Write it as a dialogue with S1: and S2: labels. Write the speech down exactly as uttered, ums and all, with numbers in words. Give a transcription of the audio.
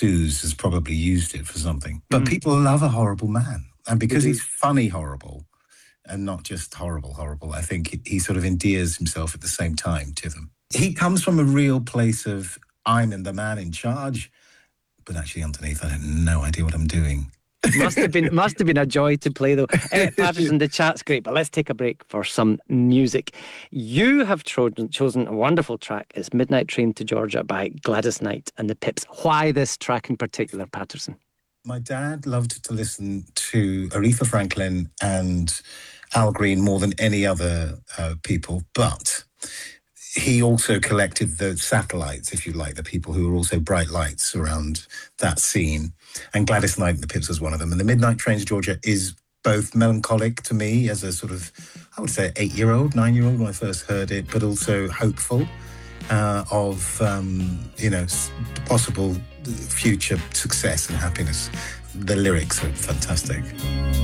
S1: Suze has probably used it for something. But
S2: Mm.
S1: people love a horrible man. And because
S2: They do.
S1: he's funny horrible and not just horrible horrible, I think he, he sort of endears himself at the same time to them. He comes from a real place of, I'm the man in charge, but actually underneath I have no idea what I'm doing.
S2: Must have been must have been a joy to play, though. Emmett Patterson, the chat's great, but let's take a break for some music. You have chosen chosen a wonderful track. It's Midnight Train to Georgia by Gladys Knight and the Pips. Why this track in particular, Patterson?
S1: My dad loved to listen to Aretha Franklin and Al Green more than any other uh, people, but he also collected the satellites, if you like, the people who were also bright lights around that scene. And Gladys Knight and the Pips was one of them. And the Midnight Train to Georgia is both melancholic to me as a sort of, I would say, eight-year-old, nine-year-old when I first heard it, but also hopeful uh, of, um, you know, possible future success and happiness. The lyrics are fantastic.